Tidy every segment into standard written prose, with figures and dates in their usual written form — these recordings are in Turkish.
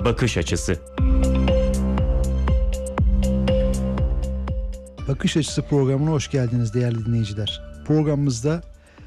bakış açısı. Bakış Açısı programına hoş geldiniz değerli dinleyiciler. Programımızda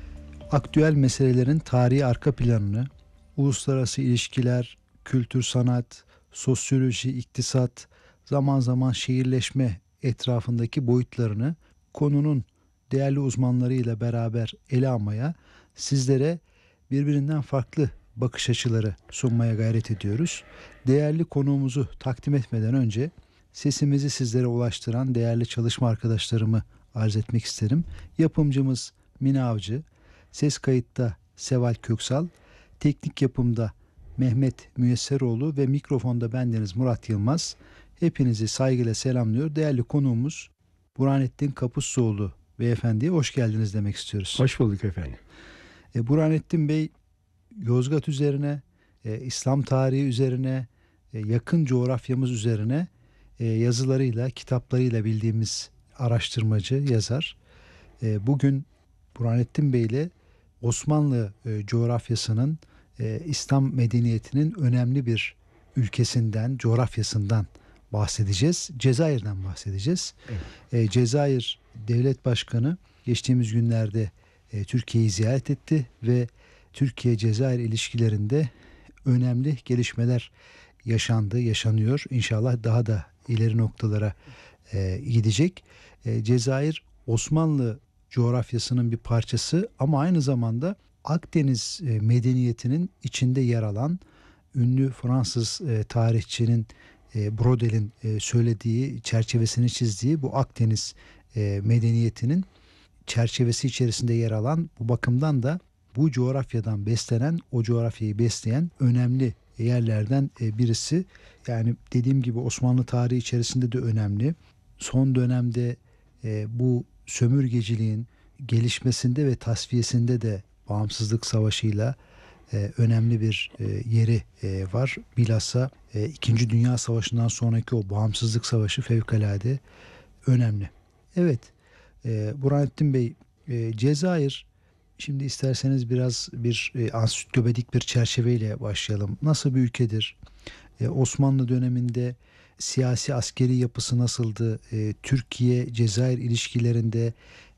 aktüel meselelerin tarihi arka planını, uluslararası ilişkiler, kültür, sanat, sosyoloji, iktisat, zaman zaman şehirleşme etrafındaki boyutlarını konunun değerli uzmanlarıyla beraber ele almaya, sizlere birbirinden farklı bakış açıları sunmaya gayret ediyoruz. Değerli konuğumuzu takdim etmeden önce sesimizi sizlere ulaştıran değerli çalışma arkadaşlarımı arz etmek isterim. Yapımcımız Mine Avcı, ses kayıtta Seval Köksal, teknik yapımda Mehmet Müyesseroğlu ve mikrofonda bendeniz Murat Yılmaz. Hepinizi saygıyla selamlıyor. Değerli konuğumuz Burhanettin Kapusluoğlu beyefendiye hoş geldiniz demek istiyoruz. Hoş bulduk efendim. Burhanettin Bey Yozgat üzerine, İslam tarihi üzerine, yakın coğrafyamız üzerine yazılarıyla, kitaplarıyla bildiğimiz araştırmacı, yazar. Bugün Burhanettin Bey ile Osmanlı coğrafyasının, İslam medeniyetinin önemli bir ülkesinden, coğrafyasından bahsedeceğiz. Cezayir'den bahsedeceğiz. Evet. Cezayir Devlet Başkanı geçtiğimiz günlerde Türkiye'yi ziyaret etti ve Türkiye-Cezayir ilişkilerinde önemli gelişmeler yaşanıyor. İnşallah daha da ileri noktalara gidecek. Cezayir Osmanlı coğrafyasının bir parçası ama aynı zamanda Akdeniz medeniyetinin içinde yer alan ünlü Fransız tarihçinin Brodel'in söylediği, çerçevesini çizdiği bu Akdeniz medeniyetinin çerçevesi içerisinde yer alan, bu bakımdan da bu coğrafyadan beslenen, o coğrafyayı besleyen önemli yerlerden birisi. Yani dediğim gibi Osmanlı tarihi içerisinde de önemli. Son dönemde bu sömürgeciliğin gelişmesinde ve tasfiyesinde de bağımsızlık savaşıyla önemli bir yeri var. Bilhassa 2. Dünya Savaşı'ndan sonraki o bağımsızlık savaşı fevkalade önemli. Evet, Burhanettin Bey, Cezayir, şimdi isterseniz biraz bir ansiklopedik bir çerçeveyle başlayalım. Nasıl bir ülkedir? Osmanlı döneminde siyasi askeri yapısı nasıldı? Türkiye-Cezayir ilişkilerinde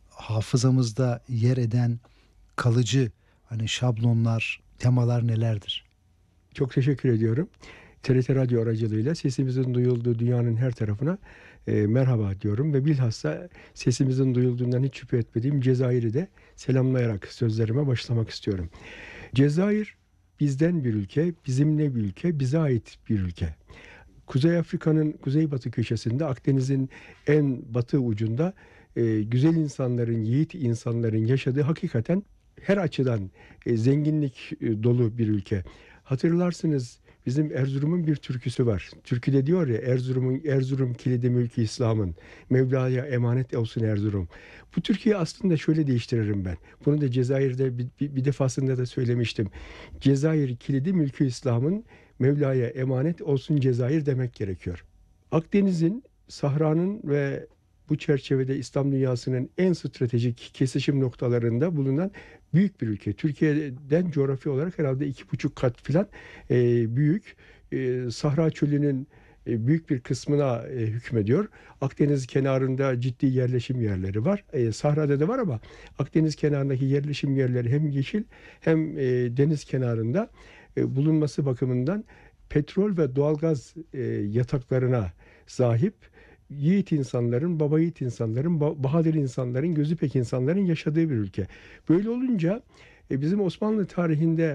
hafızamızda yer eden kalıcı şablonlar, temalar nelerdir? Çok teşekkür ediyorum. TRT Radyo aracılığıyla sesimizin duyulduğu dünyanın her tarafına merhaba diyorum ve bilhassa sesimizin duyulduğundan hiç şüphe etmediğim Cezayir'i de selamlayarak sözlerime başlamak istiyorum. Cezayir bizden bir ülke, bizimle bir ülke, bize ait bir ülke. Kuzey Afrika'nın kuzeybatı köşesinde, Akdeniz'in en batı ucunda güzel insanların, yiğit insanların yaşadığı, hakikaten her açıdan zenginlik dolu bir ülke. Hatırlarsınız, bizim Erzurum'un bir türküsü var. Türküde diyor ya, Erzurum kilidi mülkü İslam'ın, Mevla'ya emanet olsun Erzurum. Bu türküyü aslında şöyle değiştiririm ben. Bunu da Cezayir'de bir defasında da söylemiştim. Cezayir kilidi mülkü İslam'ın, Mevla'ya emanet olsun Cezayir demek gerekiyor. Akdeniz'in, Sahra'nın ve bu çerçevede İslam dünyasının en stratejik kesişim noktalarında bulunan büyük bir ülke. Türkiye'den coğrafi olarak herhalde 2,5 kat falan büyük. Sahra Çölü'nün büyük bir kısmına hükmediyor. Akdeniz kenarında ciddi yerleşim yerleri var. Sahra'da da var ama Akdeniz kenarındaki yerleşim yerleri hem yeşil hem deniz kenarında bulunması bakımından petrol ve doğalgaz yataklarına sahip yiğit insanların, baba yiğit insanların, bahadır insanların, gözü pek insanların yaşadığı bir ülke. Böyle olunca bizim Osmanlı tarihinde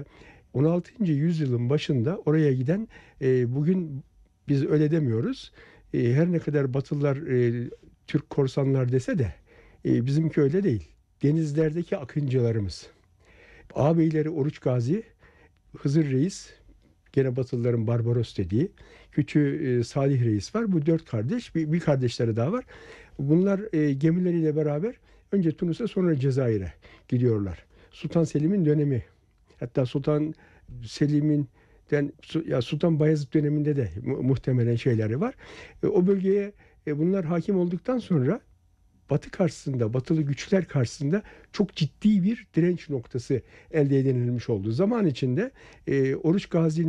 16. yüzyılın başında oraya giden, bugün biz öyle demiyoruz. Her ne kadar Batılılar Türk korsanlar dese de bizimki öyle değil. Denizlerdeki akıncılarımız. Ağabeyleri Oruç Gazi, Hızır Reis, gene Batılıların Barbaros dediği, küçüğü Salih Reis var. Bu 4 kardeş, bir kardeşleri daha var. Bunlar gemileriyle beraber önce Tunus'a, sonra Cezayir'e gidiyorlar. Sultan Selim'in dönemi. Hatta Sultan Sultan Bayezid döneminde de muhtemelen şeyleri var. O bölgeye bunlar hakim olduktan sonra Batı karşısında, batılı güçler karşısında çok ciddi bir direnç noktası elde edilmiş oldu. Zaman içinde Oruç Gazi'nin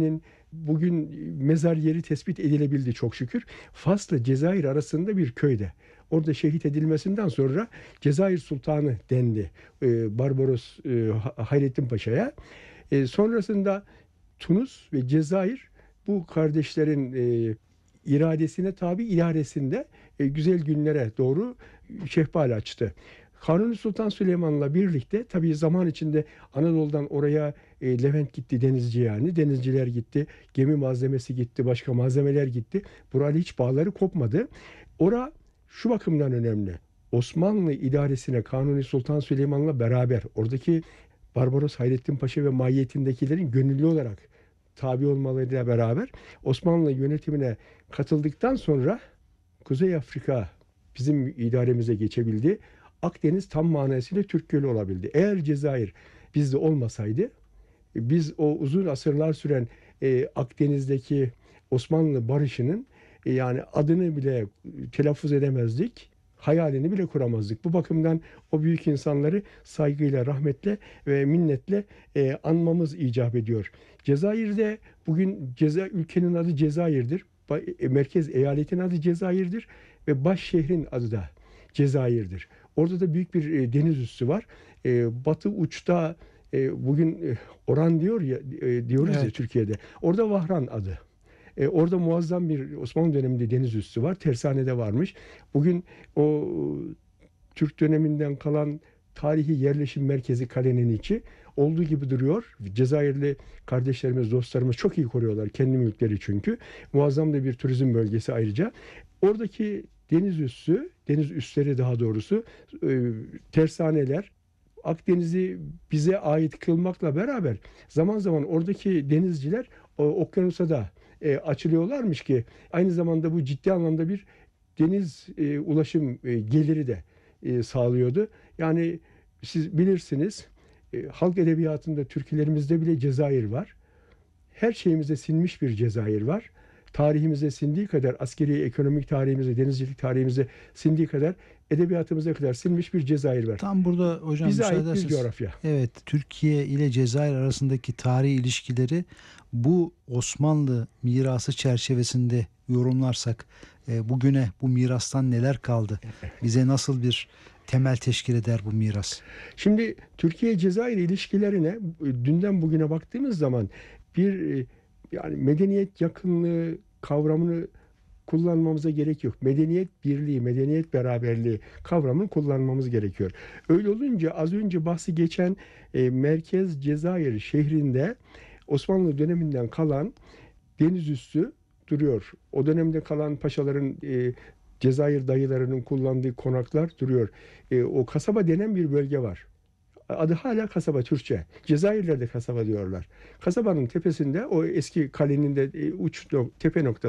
Bugün mezar yeri tespit edilebildi çok şükür. Fas'la Cezayir arasında bir köyde. Orada şehit edilmesinden sonra Cezayir Sultanı dendi Barbaros Hayrettin Paşa'ya. Sonrasında Tunus ve Cezayir bu kardeşlerin iradesine tabi idaresinde güzel günlere doğru şehbal açtı. Kanuni Sultan Süleyman'la birlikte tabii zaman içinde Anadolu'dan oraya Levent gitti, denizci yani. Denizciler gitti, gemi malzemesi gitti, başka malzemeler gitti. Burayla hiç bağları kopmadı. Ora şu bakımdan önemli. Osmanlı idaresine Kanuni Sultan Süleyman'la beraber oradaki Barbaros Hayrettin Paşa ve mahiyetindekilerin gönüllü olarak tabi olmalarıyla beraber Osmanlı yönetimine katıldıktan sonra Kuzey Afrika bizim idaremize geçebildi. Akdeniz tam manasıyla Türk Gölü olabildi. Eğer Cezayir bizde olmasaydı biz o uzun asırlar süren Akdeniz'deki Osmanlı barışının yani adını bile telaffuz edemezdik. Hayalini bile kuramazdık. Bu bakımdan o büyük insanları saygıyla, rahmetle ve minnetle anmamız icap ediyor. Cezayir'de bugün ülkenin adı Cezayir'dir. Merkez eyaletin adı Cezayir'dir ve baş şehrin adı da Cezayir'dir. Orada da büyük bir deniz üssü var. Batı uçta bugün Oran diyor ya diyoruz ya Evet. Türkiye'de. Orada Vahran adı. Orada muazzam bir Osmanlı döneminde deniz üssü var. Tersane'de varmış. Bugün o Türk döneminden kalan tarihi yerleşim merkezi kalenin içi olduğu gibi duruyor. Cezayirli kardeşlerimiz, dostlarımız çok iyi koruyorlar kendi mülkleri çünkü. Muazzam da bir turizm bölgesi ayrıca. Oradaki deniz üssü, deniz üsleri daha doğrusu tersaneler Akdeniz'i bize ait kılmakla beraber zaman zaman oradaki denizciler okyanusa da açılıyorlarmış ki aynı zamanda bu ciddi anlamda bir deniz ulaşım geliri de sağlıyordu. Yani siz bilirsiniz halk edebiyatında türkülerimizde bile Cezayir var. Her şeyimize sinmiş bir Cezayir var. Tarihimize sindiği kadar, askeri, ekonomik tarihimize, denizcilik tarihimize sindiği kadar, edebiyatımıza kadar sinmiş bir Cezayir var. Tam burada hocam Bize ait bir müsaadenizle coğrafya. evet, Türkiye ile Cezayir arasındaki tarihi ilişkileri bu Osmanlı mirası çerçevesinde yorumlarsak bugüne bu mirastan neler kaldı? Bize nasıl bir temel teşkil eder bu miras? Şimdi Türkiye-Cezayir ilişkilerine dünden bugüne baktığımız zaman bir yani medeniyet yakınlığı kavramını kullanmamıza gerek yok. Medeniyet birliği, medeniyet beraberliği kavramını kullanmamız gerekiyor. Öyle olunca az önce bahsi geçen Merkez Cezayir şehrinde Osmanlı döneminden kalan deniz üssü duruyor. O dönemde kalan paşaların Cezayir dayılarının kullandığı konaklar duruyor. O kasaba denen bir bölge var. Adı hala kasaba Türkçe. Cezayirliler de kasaba diyorlar. Kasabanın tepesinde o eski kalenin de tepe noktası